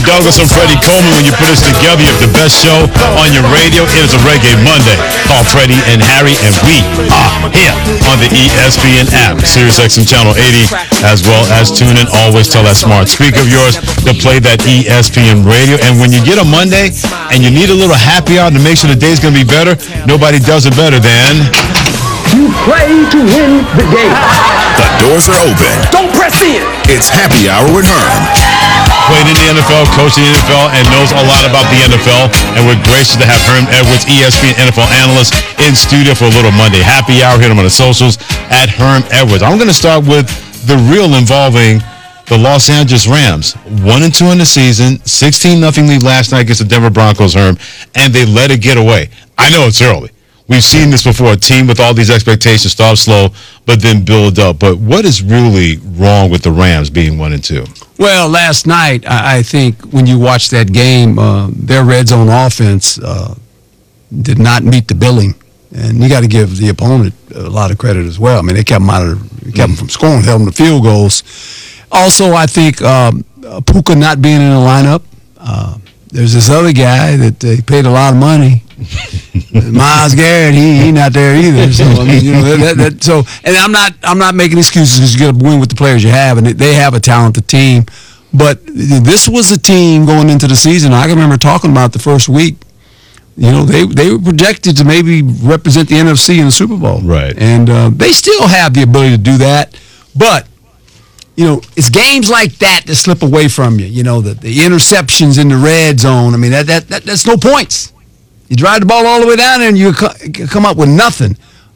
Douglas and Freddie Coleman. When you put us together, you have the best show on your radio. It is a Reggae Monday. Call Freddie and Harry, and we are here on the ESPN app, SiriusXM Channel 80, as well as tune in. Always tell that smart speaker of yours to play that ESPN radio. And when you get a Monday and you need a little happy hour to make sure the day's going to be better, nobody does it better than... You play to win the game. The doors are open. Don't press in. It's Happy Hour with Herm. Played in the NFL, coached in the NFL, and knows a lot about the NFL. And we're gracious to have Herm Edwards, ESPN NFL analyst, in studio for a little Monday Happy Hour. Hit him on the socials at Herm Edwards. I'm going to start with the real involving the Los Angeles Rams. 1-2 in the season, 16-0 lead last night against the Denver Broncos, Herm, and they let it get away. I know it's early. We've seen this before, a team with all these expectations start slow, but then build up. But what is really wrong with the Rams being 1-2? Well, last night, I think when you watch that game, their red zone offense did not meet the billing. And you got to give the opponent a lot of credit as well. I mean, they kept them from scoring, held them to field goals. Also, I think Puka not being in the lineup. There's this other guy that they paid a lot of money. Myles Garrett, he not there either. So I mean, you know, and I'm not making excuses because you got to win with the players you have, and they have a talented team. But this was a team going into the season. I can remember talking about the first week. You know, they were projected to maybe represent the NFC in the Super Bowl, right? And they still have the ability to do that, but. You know, it's games like that slip away from you. You know, the interceptions in the red zone. I mean, that's no points. You drive the ball all the way down there and you come up with nothing.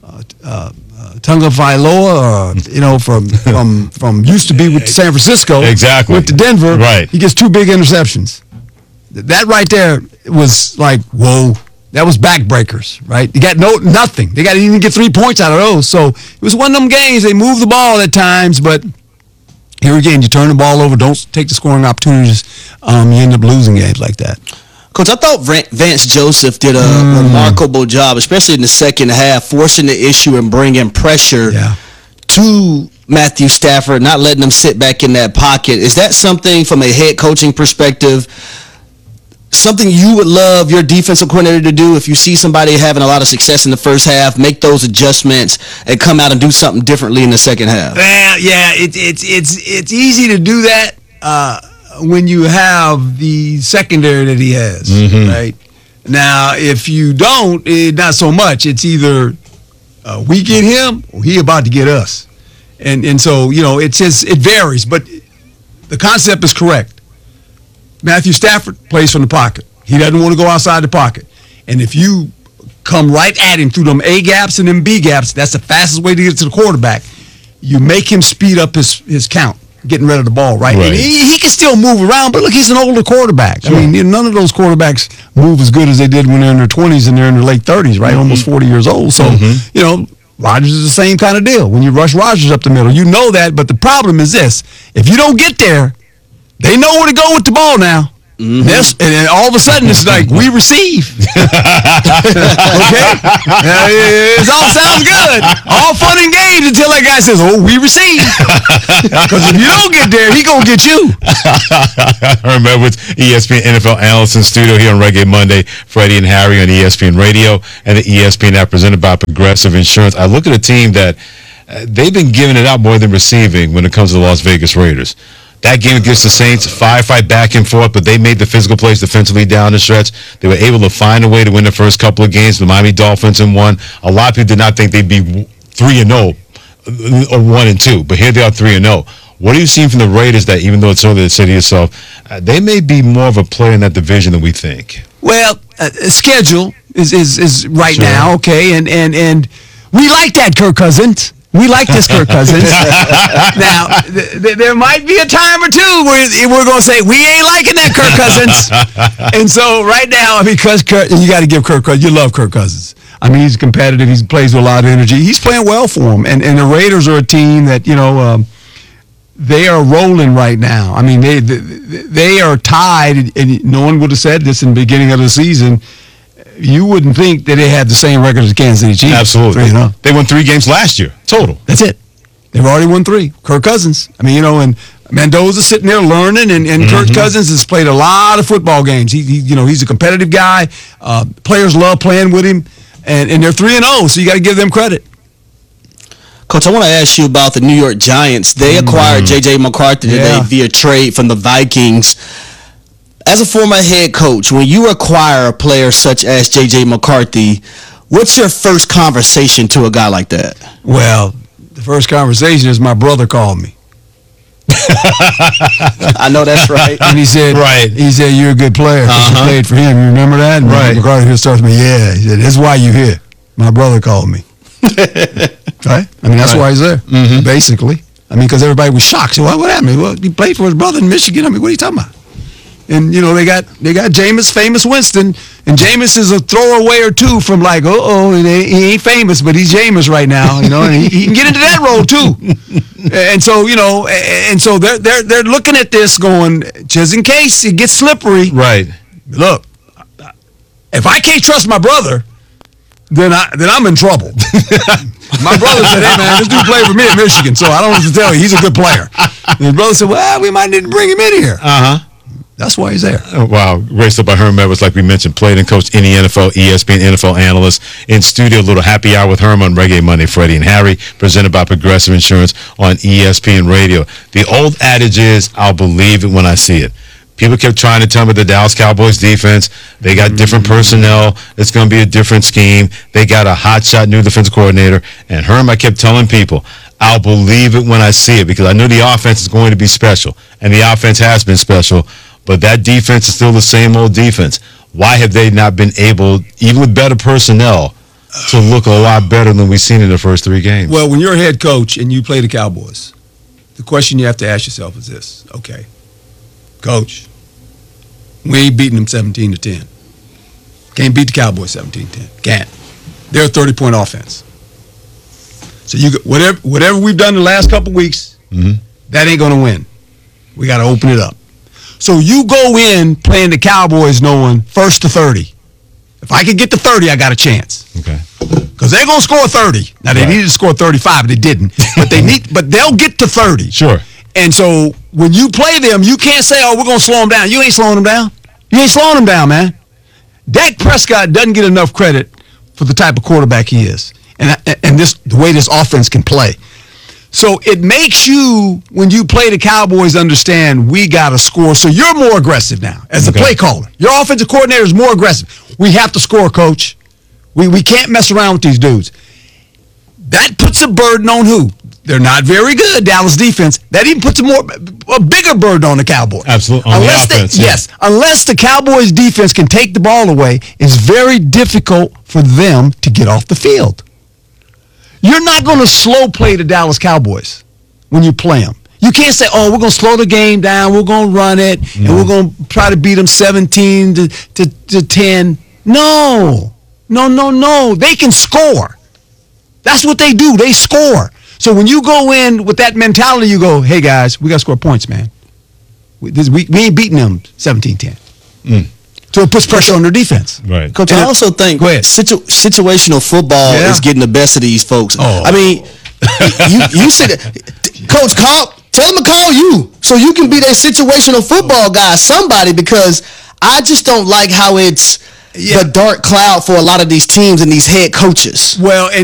Tunga Vailoa, you know, from used to be with San Francisco. Exactly. Went to Denver. Right. He gets 2 big interceptions. That right there was like, whoa. That was backbreakers, right? You got nothing. They got to even get 3 points out of those. So it was one of them games. They moved the ball at times, but here again, you turn the ball over, don't take the scoring opportunities, you end up losing games like that. Coach, I thought Vance Joseph did a remarkable job, especially in the second half, forcing the issue and bringing pressure to Matthew Stafford, not letting him sit back in that pocket. Is that something from a head coaching perspective, something you would love your defensive coordinator to do if you see somebody having a lot of success in the first half, make those adjustments and come out and do something differently in the second half? Yeah, it's easy to do that when you have the secondary that he has, right? Now, if you don't, not so much. It's either we get him or he about to get us. And so, you know, it varies, but the concept is correct. Matthew Stafford plays from the pocket. He doesn't want to go outside the pocket. And if you come right at him through them A gaps and them B gaps, that's the fastest way to get to the quarterback. You make him speed up his count, getting rid of the ball, right? And he can still move around, but look, he's an older quarterback. Sure. I mean, none of those quarterbacks move as good as they did when they're in their 20s and they're in their late 30s, right? Almost 40 years old. So, you know, Rodgers is the same kind of deal. When you rush Rodgers up the middle, you know that, but the problem is this. If you don't get there, they know where to go with the ball now. And all of a sudden, it's like, we receive. Okay? It all sounds good. All fun and games until that guy says, oh, we receive. Because if you don't get there, he going to get you. Herm Edwards, ESPN NFL analyst in studio here on Reggae Monday. Freddie and Harry on ESPN Radio and the ESPN app presented by Progressive Insurance. I look at a team that they've been giving it out more than receiving when it comes to the Las Vegas Raiders. That game against the Saints, firefight back and forth, but they made the physical plays defensively down the stretch. They were able to find a way to win the first couple of games. The Miami Dolphins in one. A lot of people did not think they'd be 3-0 or 1-2, but here they are 3-0. What are you seeing from the Raiders that, even though it's early to say to yourself, they may be more of a player in that division than we think? Well, schedule is right now, okay, and we like that, Kirk Cousins. We like this Kirk Cousins. Now, there might be a time or two where we're going to say, we ain't liking that Kirk Cousins. And so right now, because you got to give Kirk Cousins, you love Kirk Cousins. I mean, he's competitive. He plays with a lot of energy. He's playing well for him. And the Raiders are a team that, you know, they are rolling right now. I mean, they are tied, and no one would have said this in the beginning of the season. You wouldn't think that they had the same record as Kansas City Chiefs. Absolutely. They won 3 games last year, total. That's it. They've already won 3. Kirk Cousins. I mean, you know, and Mendoza's sitting there learning, and Kirk Cousins has played a lot of football games. He's a competitive guy. Players love playing with him, and they're 3-0, so you got to give them credit. Coach, I want to ask you about the New York Giants. They acquired J.J. McCarthy today via trade from the Vikings. As a former head coach, when you acquire a player such as J.J. McCarthy, what's your first conversation to a guy like that? Well, the first conversation is my brother called me. I know that's right. And he said, you're a good player. You played for him. You remember that? And McCarthy here starts me, yeah. He said, that's why you here. My brother called me. Right? I mean, that's why he's there, basically. I mean, because everybody was shocked. So what happened? Well, he played for his brother in Michigan. I mean, what are you talking about? And, they got Jameis, famous Winston, and Jameis is a throwaway or two from like, he ain't famous, but he's Jameis right now, and he can get into that role too. And so, and so they're looking at this going, just in case it gets slippery. Right. Look, if I can't trust my brother, then I'm in trouble. My brother said, hey man, this dude played for me at Michigan, so I don't know what to tell you. He's a good player. And his brother said, well, we might need to bring him in here. That's why he's there. Oh, wow. Raised up by Herm Edwards, like we mentioned, played and coached in the NFL, ESPN NFL analyst. In studio, a little happy hour with Herm on Reggae Monday, Freddie and Harry, presented by Progressive Insurance on ESPN Radio. The old adage is, I'll believe it when I see it. People kept trying to tell me the Dallas Cowboys defense, they got different personnel. It's going to be a different scheme. They got a hotshot new defensive coordinator. And Herm, I kept telling people, I'll believe it when I see it, because I know the offense is going to be special. And the offense has been special. But that defense is still the same old defense. Why have they not been able, even with better personnel, to look a lot better than we've seen in the first 3 games? Well, when you're a head coach and you play the Cowboys, the question you have to ask yourself is this. Okay, coach, we ain't beating them 17-10. Can't beat the Cowboys 17-10. Can't. They're a 30-point offense. So you whatever we've done the last couple weeks, that ain't going to win. We got to open it up. So you go in playing the Cowboys knowing 1st to 30. If I can get to 30, I got a chance. Okay. Because they're going to score 30. Now, they needed to score 35, but they didn't. But they'll get to 30. Sure. And so when you play them, you can't say, we're going to slow them down. You ain't slowing them down. You ain't slowing them down, man. Dak Prescott doesn't get enough credit for the type of quarterback he is. And the way this offense can play. So it makes you, when you play the Cowboys, understand we got to score. So you're more aggressive now as a play caller. Your offensive coordinator is more aggressive. We have to score, coach. We can't mess around with these dudes. That puts a burden on who? They're not very good, Dallas defense. That even puts a bigger burden on the Cowboys. Absolutely. On the offense. Yes. Unless the Cowboys defense can take the ball away, it's very difficult for them to get off the field. You're not going to slow play the Dallas Cowboys when you play them. You can't say, we're going to slow the game down, we're going to run it, and we're going to try to beat them 17 to 10. No. They can score. That's what they do. They score. So when you go in with that mentality, you go, hey, guys, we got to score points, man. We ain't beating them 17-10. So it puts pressure on their defense. Right. Coach, I also think situational football is getting the best of these folks. I mean, you said, Coach, tell them to call you so you can be that situational football guy, somebody, because I just don't like how it's the dark cloud for a lot of these teams and these head coaches. Well, and